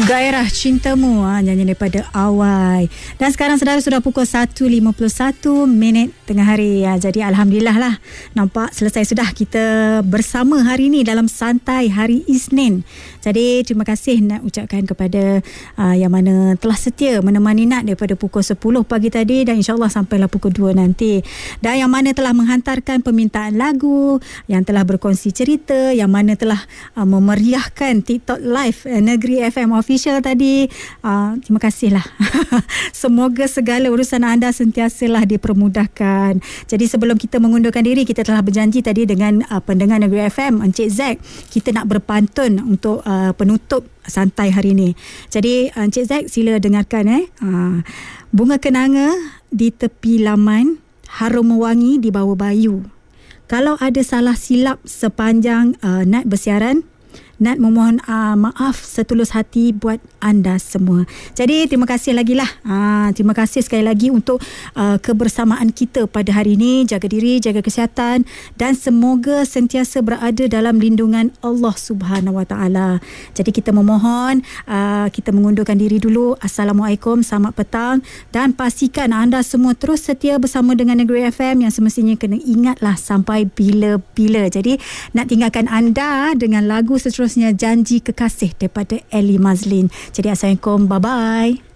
Gairah Cintamu, nyanyi daripada Awai. Dan sekarang saudara sudah pukul 1.51 tengah hari. Jadi Alhamdulillah lah, nampak selesai sudah kita bersama hari ini dalam Santai Hari Isnin. Jadi terima kasih nak ucapkan kepada yang mana telah setia menemani Nat daripada pukul 10 pagi tadi dan insyaAllah sampailah pukul 2 nanti. Dan yang mana telah menghantarkan permintaan lagu, yang telah berkongsi cerita, yang mana telah memeriahkan TikTok Live Negeri FM Official tadi. Terima kasihlah. Semoga segala urusan anda sentiasalah dipermudahkan. Jadi sebelum kita mengundurkan diri, kita telah berjanji tadi dengan pendengar Negeri FM, Encik Zack, kita nak berpantun untuk penutup santai hari ini. Jadi Encik Zack, sila dengarkan. Bunga kenanga di tepi laman, harum mewangi di bawah bayu. Kalau ada salah silap sepanjang Nat bersiaran, Nat memohon maaf setulus hati buat anda semua. Jadi terima kasih lagi lah. Terima kasih sekali lagi untuk kebersamaan kita pada hari ini. Jaga diri, jaga kesihatan dan semoga sentiasa berada dalam lindungan Allah Subhanahu Wa Taala. Jadi kita memohon, kita mengundurkan diri dulu. Assalamualaikum, selamat petang dan pastikan anda semua terus setia bersama dengan Negeri FM yang semestinya kena ingatlah sampai bila-bila. Jadi nak tinggalkan anda dengan lagu seterusnya, Janji Kekasih daripada Ellie Mazlin. Jadi Assalamualaikum, bye-bye.